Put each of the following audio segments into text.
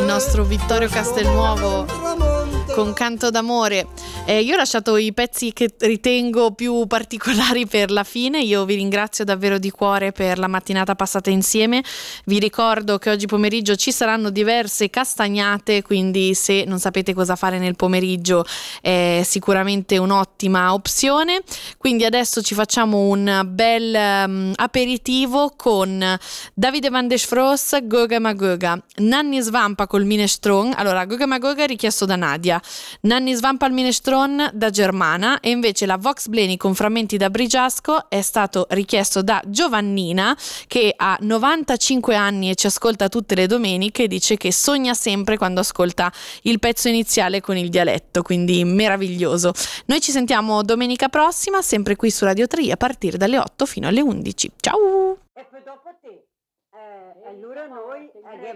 nostro Vittorio Castelnuovo con Canto d'amore. Io ho lasciato i pezzi che ritengo più particolari per la fine. Io vi ringrazio davvero di cuore per la mattinata passata insieme. Vi ricordo che oggi pomeriggio ci saranno diverse castagnate, quindi se non sapete cosa fare nel pomeriggio è sicuramente un'ottima opzione. Quindi adesso ci facciamo un bel aperitivo con Davide Van der Sfroos, Goga Magoga, Nanni Svampa col minestrone. Allora, Goga Magoga è richiesto da Nadia, Nanni Svampa al minestrone da Germana, e invece la Vox Bleni con frammenti da Brigiasco è stato richiesto da Giovannina, che ha 95 anni e ci ascolta tutte le domeniche, e dice che sogna sempre quando ascolta il pezzo iniziale con il dialetto, quindi meraviglioso. Noi ci sentiamo domenica prossima, sempre qui su Radio 3 a partire dalle 8 fino alle 11. Ciao! E poi dopo te, allora noi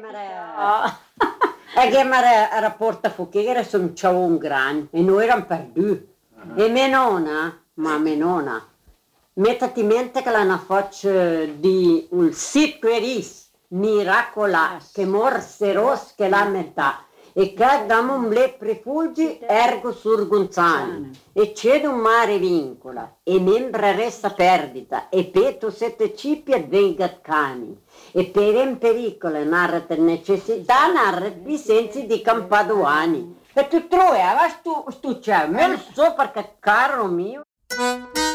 abbiamo a rapporto a Fucchera sono un gran e noi eravamo perduti. E mia nonna, mettiti in mente che l'hanno fatto di un sito miracola che morse ros che la metà. E che abbiamo un ble rifugi ergo surgunzani e c'è un mare vincola e membra resta perdita e peto sette cipi e venga cani e per in pericolo narrate necessità narrate sensi di campaduani e tu trovi, tu c'è, me lo so perché caro mio.